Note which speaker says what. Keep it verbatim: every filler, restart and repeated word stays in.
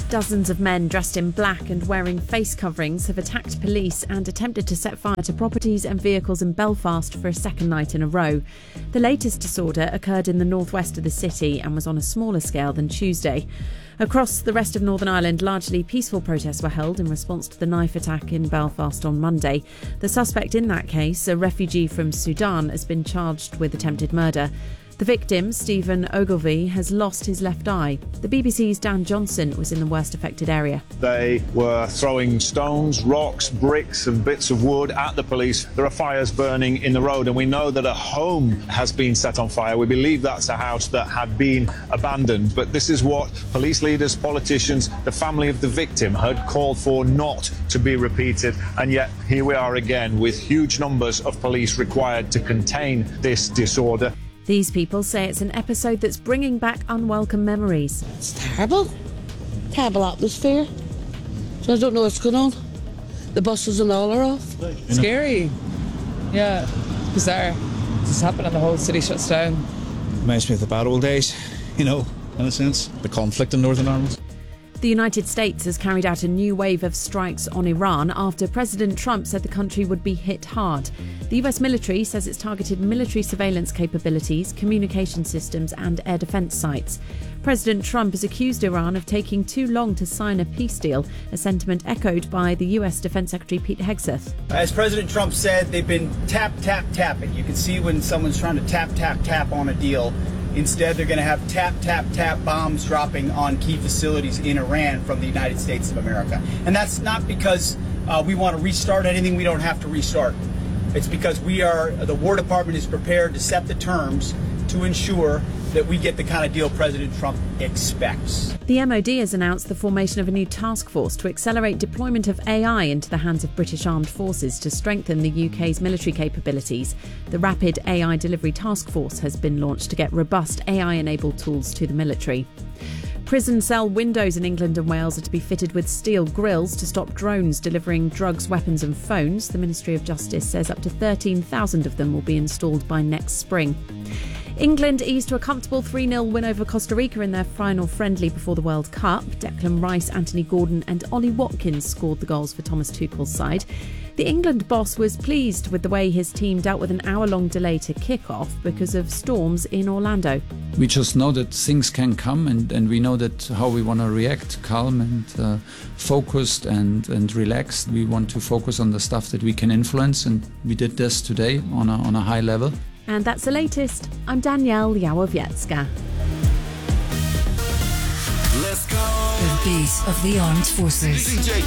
Speaker 1: Dozens of men dressed in black and wearing face coverings have attacked police and attempted to set fire to properties and vehicles in Belfast for a second night in a row. The latest disorder occurred in the northwest of the city and was on a smaller scale than Tuesday. Across the rest of Northern Ireland, largely peaceful protests were held in response to the knife attack in Belfast on Monday. The suspect in that case, a refugee from Sudan, has been charged with attempted murder. The victim, Stephen Ogilvie, has lost his left eye. The B B C's Dan Johnson was in the worst affected area.
Speaker 2: They were throwing stones, rocks, bricks and bits of wood at the police. There are fires burning in the road, and we know that a home has been set on fire. We believe that's a house that had been abandoned. But this is what police leaders, politicians, the family of the victim had called for not to be repeated. And yet here we are again with huge numbers of police required to contain this disorder.
Speaker 1: These people say it's an episode that's bringing back unwelcome memories.
Speaker 3: It's terrible. Terrible atmosphere. So I don't know what's going on. The buses and all are off.
Speaker 4: Scary. Yeah, bizarre. This happening, the whole city shuts down.
Speaker 5: Reminds me of the bad old days, you know, in a sense. The conflict in Northern Ireland.
Speaker 1: The United States has carried out a new wave of strikes on Iran after President Trump said the country would be hit hard. The U S military says it's targeted military surveillance capabilities, communication systems and air defence sites. President Trump has accused Iran of taking too long to sign a peace deal, a sentiment echoed by the U S Defence Secretary Pete Hegseth.
Speaker 6: As President Trump said, they've been tap, tap, tapping. You can see when someone's trying to tap, tap, tap on a deal. Instead, they're going to have tap, tap, tap bombs dropping on key facilities in Iran from the United States of America. And that's not because uh, we want to restart anything we don't have to restart. It's because we are, the War Department is prepared to set the terms to ensure that we get the kind of deal President Trump expects.
Speaker 1: The M O D has announced the formation of a new task force to accelerate deployment of A I into the hands of British armed forces to strengthen the U K's military capabilities. The Rapid A I Delivery Task Force has been launched to get robust A I-enabled tools to the military. Prison cell windows in England and Wales are to be fitted with steel grills to stop drones delivering drugs, weapons and phones. The Ministry of Justice says up to thirteen thousand of them will be installed by next spring. England eased to a comfortable three nil win over Costa Rica in their final friendly before the World Cup. Declan Rice, Anthony Gordon and Ollie Watkins scored the goals for Thomas Tuchel's side. The England boss was pleased with the way his team dealt with an hour-long delay to kick off because of storms in Orlando.
Speaker 7: We just know that things can come, and, and we know that how we want to react, calm and uh, focused and, and relaxed. We want to focus on the stuff that we can influence, and we did this today on a, on a high level.
Speaker 1: And that's the latest. I'm Danielle Yawowiecka.
Speaker 8: Let's go. The beat of the armed forces.